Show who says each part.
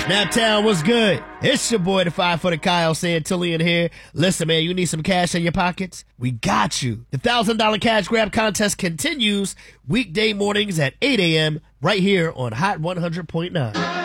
Speaker 1: Naptown, what's good? It's your boy, the 5-footed Kyle Santillian here. Listen, man, you need some cash in your pockets? We got you. The $1,000 cash grab contest continues weekday mornings at 8 a.m. right here on Hot 100.9.